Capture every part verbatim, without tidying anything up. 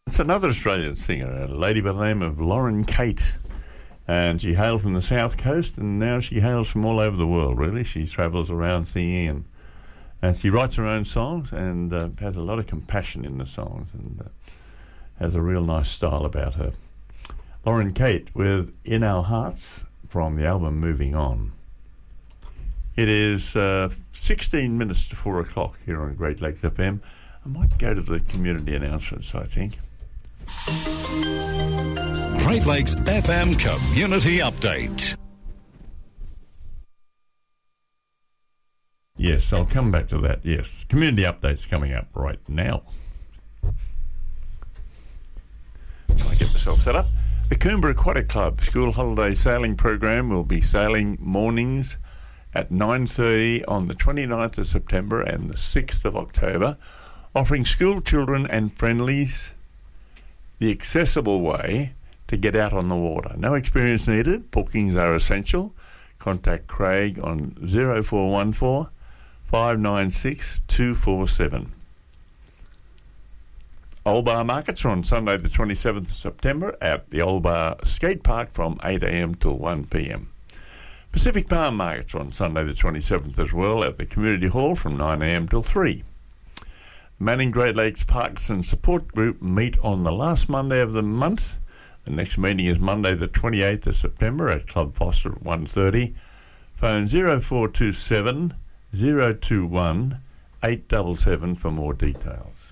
It's another Australian singer, a lady by the name of Lauren Kate. And she hailed from the South Coast, and now she hails from all over the world, really. She travels around singing, and, and she writes her own songs and uh, has a lot of compassion in the songs, and uh, has a real nice style about her. Lauren Kate with In Our Hearts from the album Moving On. It is uh, sixteen minutes to four o'clock here on Great Lakes F M. I might go to the community announcements, I think. Great Lakes F M Community Update. Yes, I'll come back to that. Yes, community update's coming up right now. I get myself set up. The Coomber Aquatic Club School Holiday Sailing Program will be sailing mornings at nine thirty on the twenty-ninth of September and the sixth of October, offering school children and friendlies the accessible way to get out on the water. No experience needed. Bookings are essential. Contact Craig on zero four one four, five nine six, two four seven. Old Bar Markets are on Sunday the twenty-seventh of September at the Old Bar Skate Park from eight a.m. till one p.m. Pacific Palm Markets are on Sunday the twenty-seventh as well at the Community Hall from nine a.m. till three. Manning Great Lakes Parks and Support Group meet on the last Monday of the month. The next meeting is Monday the twenty-eighth of September at Club Foster at one thirty. Phone zero four two seven, zero two one, eight seven seven for more details.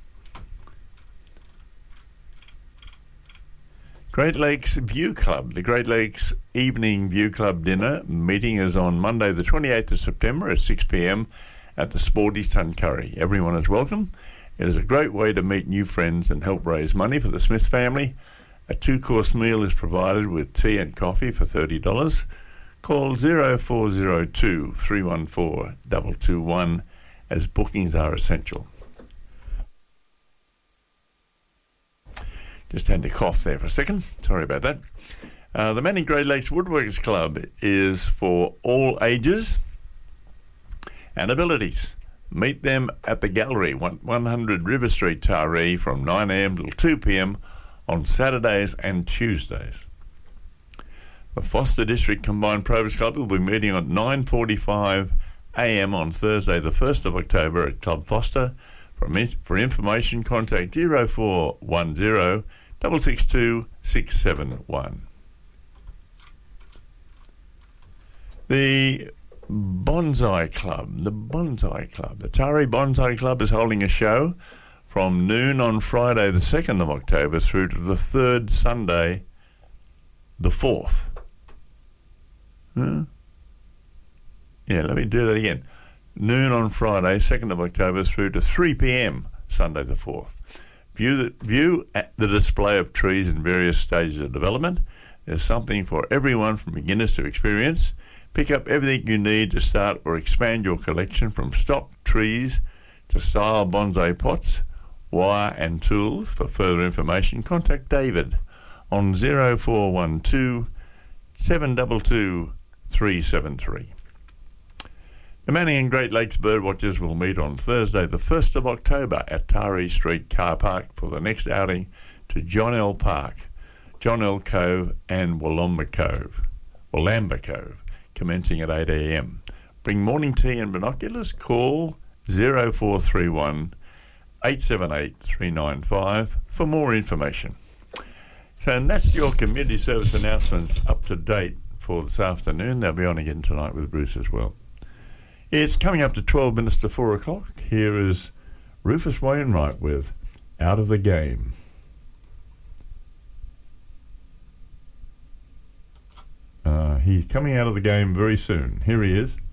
Great Lakes View Club. The Great Lakes Evening View Club dinner meeting is on Monday the twenty-eighth of September at six p.m. at the Sporty Tuncurry. Everyone is welcome. It is a great way to meet new friends and help raise money for the Smith family. A two-course meal is provided with tea and coffee for thirty dollars. Call zero four zero two, three one four, two two one as bookings are essential. Just had to cough there for a second. Sorry about that. Uh, the Manning Great Lakes Woodworkers Club is for all ages and abilities. Meet them at the gallery, one hundred River Street, Taree, from nine a.m. till two p.m. on Saturdays and Tuesdays. The Foster District Combined Provers Club will be meeting at nine forty-five a.m. on Thursday the first of October at Club Foster. For, for information, contact zero four one zero, six six two, six seven one. The Bonsai Club, the Bonsai Club. The Taree Bonsai Club is holding a show from noon on Friday the second of October through to the third Sunday, the fourth. Huh? Yeah, let me do that again. Noon on Friday, second of October through to three p.m. Sunday the fourth. View the, view at the display of trees in various stages of development. There's something for everyone from beginners to experience. Pick up everything you need to start or expand your collection, from stock trees to style bonsai pots, wire and tools. For further information, contact David on zero four one two, seven two two, three seven three. The Manning and Great Lakes Birdwatchers will meet on Thursday the first of October at Taree Street Car Park for the next outing to John L. Park, John L. Cove and Wollomba Cove, Wollamba Cove, commencing at eight a.m. Bring morning tea and binoculars. Call zero four three one, eight seven eight, three nine five for more information. So and that's your community service announcements up to date for this afternoon. They'll be on again tonight with Bruce as well. It's coming up to twelve minutes to four o'clock. Here is Rufus Wainwright with Out of the Game. Uh, he's coming out of the game very soon. Here he is.